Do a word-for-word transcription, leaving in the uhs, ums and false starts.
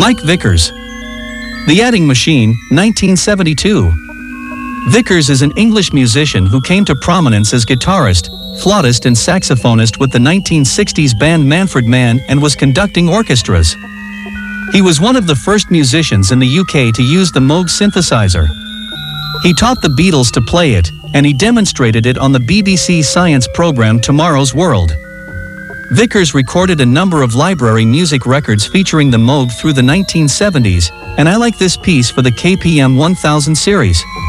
Mike Vickers. The Adding Machine, nineteen seventy-two. Vickers is an English musician who came to prominence as guitarist, flautist and saxophonist with the nineteen sixties band Manfred Mann and was conducting orchestras. He was one of the first musicians in the U K to use the Moog synthesizer. He taught the Beatles to play it, and he demonstrated it on the B B C science program Tomorrow's World. Vickers recorded a number of library music records featuring the Moog through the nineteen seventies, and I like this piece for the K P M one thousand series.